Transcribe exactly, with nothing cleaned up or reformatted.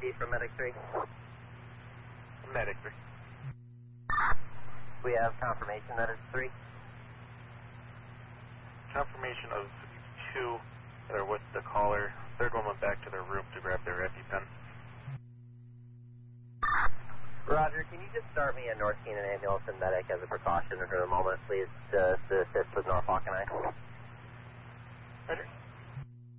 P from Medic three? Medic three. We have confirmation that it's three. Confirmation of two that are with the caller. Third one went back to their room to grab their EpiPen. Roger, can you just start me a North Keenan ambulance and medic as a precaution for the moment, please, to, to assist with Norfolk and I? Roger.